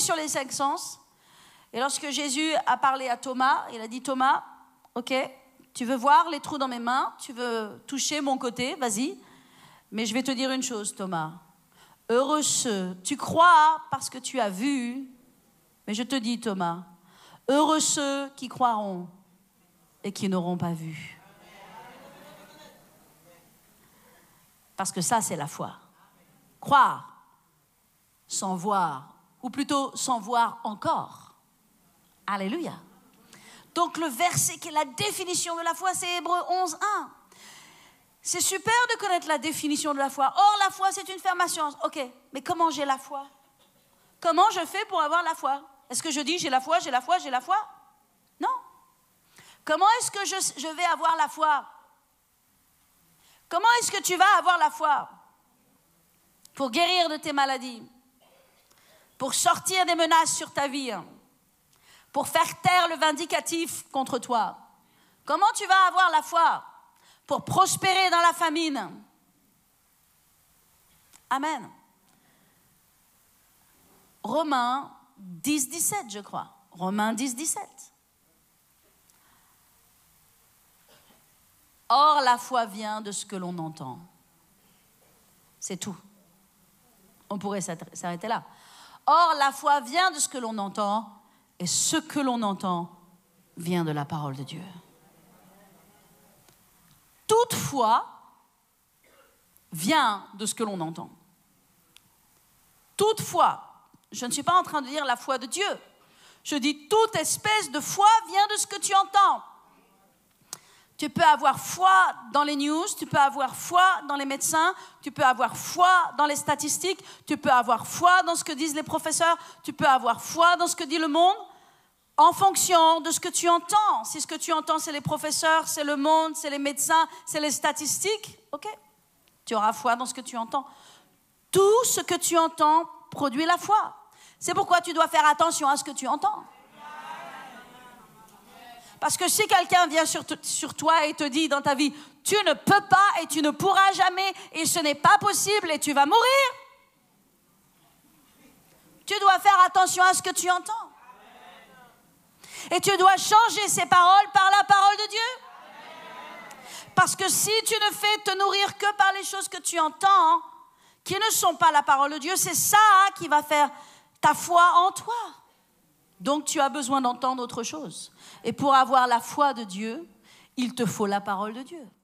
sur les 5 sens. Et lorsque Jésus a parlé à Thomas, il a dit, Thomas, ok, tu veux voir les trous dans mes mains, tu veux toucher mon côté, vas-y. Mais je vais te dire une chose, Thomas. Heureux ceux, tu crois parce que tu as vu, mais je te dis, Thomas, heureux ceux qui croiront et qui n'auront pas vu. Parce que ça, c'est la foi. Croire sans voir, ou plutôt sans voir encore. Alléluia. Donc le verset qui est la définition de la foi, c'est Hébreux 11, 1. C'est super de connaître la définition de la foi. Or, la foi, c'est une ferme assurance. Ok, mais comment j'ai la foi? Comment je fais pour avoir la foi? Est-ce que je dis j'ai la foi, j'ai la foi, j'ai la foi? Non. Comment est-ce que je vais avoir la foi? Comment est-ce que tu vas avoir la foi? Pour guérir de tes maladies, pour sortir des menaces sur ta vie, pour faire taire le vindicatif contre toi. Comment tu vas avoir la foi? Pour prospérer dans la famine. Amen. Romains 10, 17, je crois. Romains 10, 17. Or, la foi vient de ce que l'on entend. C'est tout. On pourrait s'arrêter là. Or, la foi vient de ce que l'on entend, et ce que l'on entend vient de la parole de Dieu. Toute foi vient de ce que l'on entend. Toute foi. Je ne suis pas en train de dire la foi de Dieu. Je dis toute espèce de foi vient de ce que tu entends. Tu peux avoir foi dans les news, tu peux avoir foi dans les médecins, tu peux avoir foi dans les statistiques, tu peux avoir foi dans ce que disent les professeurs, tu peux avoir foi dans ce que dit le monde, en fonction de ce que tu entends. Si ce que tu entends, c'est les professeurs, c'est le monde, c'est les médecins, c'est les statistiques, ok, tu auras foi dans ce que tu entends. Tout ce que tu entends produit la foi. C'est pourquoi tu dois faire attention à ce que tu entends. Parce que si quelqu'un vient sur toi et te dit dans ta vie, tu ne peux pas et tu ne pourras jamais et ce n'est pas possible et tu vas mourir, tu dois faire attention à ce que tu entends. Et tu dois changer ces paroles par la parole de Dieu. Parce que si tu ne fais te nourrir que par les choses que tu entends, qui ne sont pas la parole de Dieu, c'est ça qui va faire ta foi en toi. Donc tu as besoin d'entendre autre chose. Et pour avoir la foi de Dieu, il te faut la parole de Dieu.